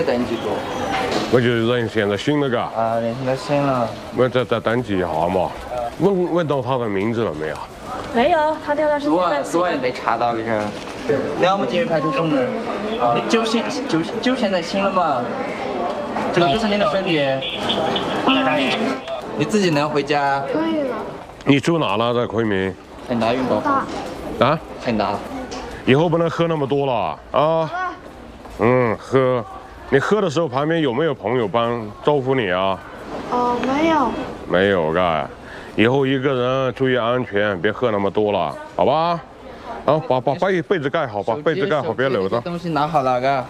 有登记过。 我就人现在醒了嘎。 啊，人现在醒了。 我再登记一下嘛。问到他的名字了没有？ 没有，他调查是昨晚没查到的是。那我们进入派出所呢？就现在醒了嘛？这个是你的身体。你自己能回家？ 可以了。 你住哪了？在昆明？ 很大运动。 啊？ 很大。 以后不能喝那么多了啊。喝。你喝的时候旁边有没有朋友帮招呼你啊？ 哦，没有。 没有嘎。以后一个人注意安全，别喝那么多了，好吧？啊，把被子盖好，把被子盖好，别留着。 东西拿好了，嘎。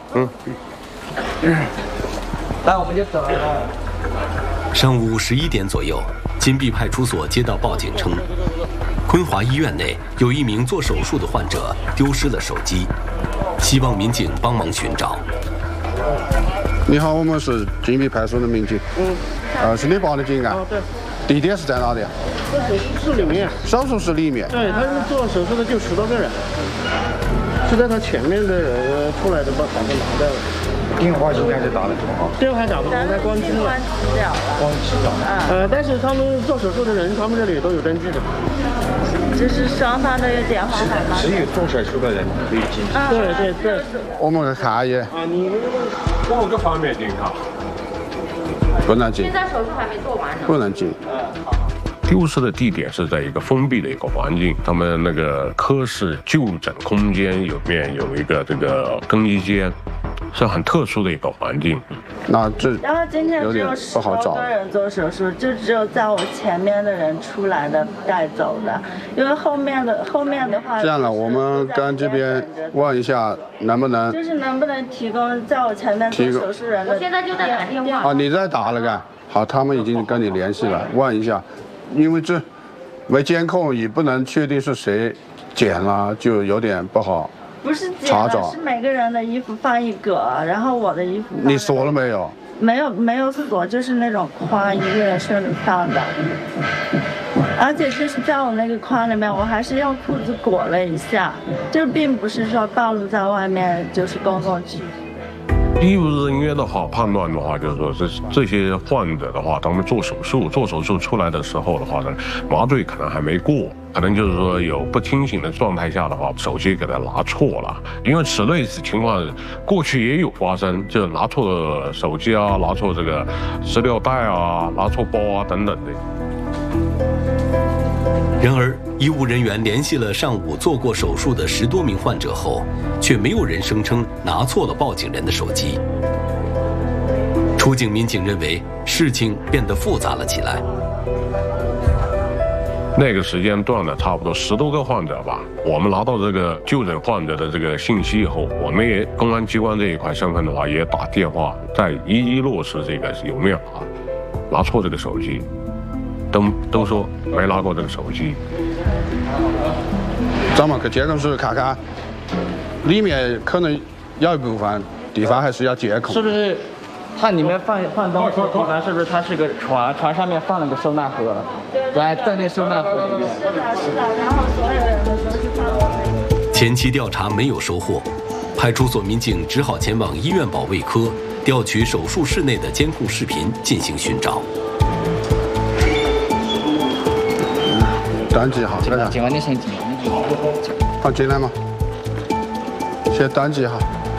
那我们就走了。 上午11点左右，金碧派出所接到报警称，昆华医院内有一名做手术的患者丢失了手机，希望民警帮忙寻找。 你好，我们是金碧派出所的民警。是你报的警啊？ 对。 地点是在哪里啊？ 在手术室里面。 手术室里面。 对，他是做手术的，就10多个人，是在他前面的人出来的，把他拿掉了。 电话应该是打得通啊。 电话打不通，应该关机了。 关机了。 但是他们做手术的人，他们这里都有登记的。 就是双方都有电话号码。 只有做手术的人可以进。 对。 我们看一眼。 哪个方面进哈？ 不能进。 现在手术还没做完呢。 不能进。 丢失的地点是在一个封闭的一个环境，他们那个科室就诊空间里面有一个这个更衣间，是很特殊的一个环境。 那这然后今天只有不好找。 10多个人做手术，就只有在我前面的人出来的带走的，因为后面的话。 这样了，我们跟这边问一下，能不能提供在我前面做手术人的。我现在就在打电话。 啊，你在打了干？好，他们已经跟你联系了，问一下，因为这没监控，也不能确定是谁捡了，就有点不好。 不是捡了，是每个人的衣服放一格，然后我的衣服。 你锁了没有？ 没有锁，就是那种框，一个人身里放的。而且就是在我那个框里面，我还是用裤子裹了一下，这并不是说暴露在外面，就是公共区。 医务人员的话，判断的话，就是说这些患者的话，他们做手术出来的时候的话呢，麻醉可能还没过，可能就是说有不清醒的状态下的话，手机给他拿错了。因为此类情况过去也有发生，就拿错了手机啊，拿错这个塑料袋啊，拿错包啊等等的。 然而，医务人员联系了上午做过手术的10多名患者后，却没有人声称拿错了报警人的手机。出警民警认为事情变得复杂了起来。 那个时间段呢，差不多10多个患者吧。我们拿到这个就诊患者的这个信息以后，我们也公安机关这一块身份的话，也打电话再一一落实这个有没有拿错这个手机。都说没拿过这个手机。 咱们去监控室看看，里面可能有一部分地方还是要监控。 是不是？它里面放东西的地方，是不是它是个床上面放了个收纳盒？对，在那收纳盒里面。 是的，然后所有人的都是放在那个。 前期调查没有收获，派出所民警只好前往医院保卫科调取手术室内的监控视频进行寻找。 登记好， 警官，你先进。 好，进来嘛。先登记哈。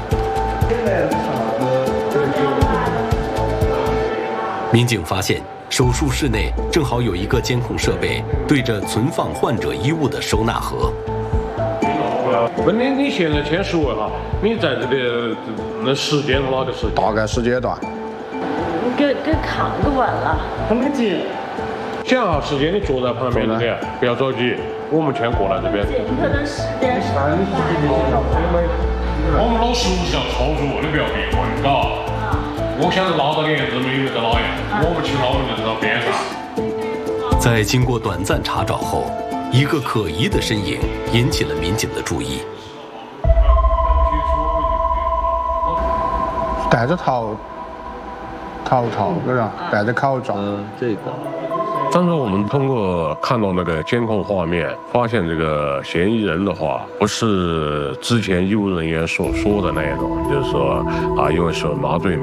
民警发现，手术室内正好有一个监控设备对着存放患者衣物的收纳盒。 问你现在先说哈，你在这里那时间是哪个时间？ 大概时间段。 给扛个稳了。 很没劲。 想好时间，你坐在旁边那边，不要着急，我们全过来这边。 可能时间是。 我们老师是要操作，你不要别问，嘎。我现在捞到脸子没有在哪样，我们去捞人就到边上。 在经过短暂查找后，一个可疑的身影引起了民警的注意。 戴着头套，对吧？戴着口罩。 这个。 当时我们通过看到那个监控画面，发现这个嫌疑人的话，不是之前医务人员所说的那种，就是说因为是麻醉。